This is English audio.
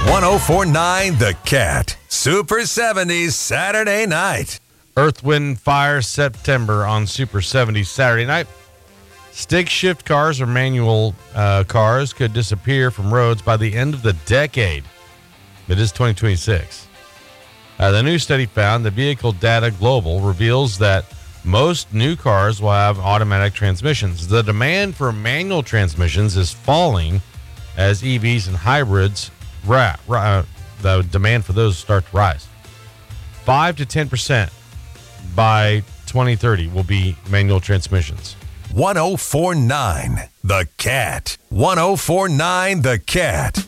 1049 The Cat. Super 70s Saturday night. Earth, Wind, Fire, September on Super 70s Saturday night. Stick shift cars or manual cars could disappear from roads by the end of the decade. It is 2026. The new study found that Vehicle Data Global reveals that most new cars will have automatic transmissions. The demand for manual transmissions is falling as EVs and hybrids, the demand for those start to rise. 5 to 10% by 2030 will be manual transmissions. 1049 The Cat. 1049 The Cat.